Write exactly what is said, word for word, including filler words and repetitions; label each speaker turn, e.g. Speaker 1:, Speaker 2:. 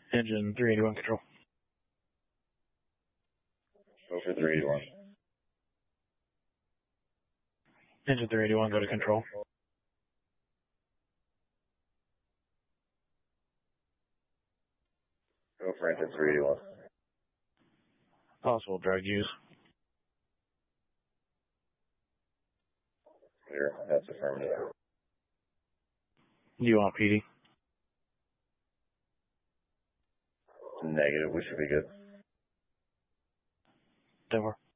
Speaker 1: Engine three eighty-one control.
Speaker 2: Go for three eighty-one.
Speaker 1: Engine three eighty-one, go to control.
Speaker 2: Go for engine three eighty-one.
Speaker 1: Possible drug use.
Speaker 2: Clear. That's affirmative.
Speaker 1: Do you want P D?
Speaker 2: Negative. We should be good.
Speaker 1: Denver.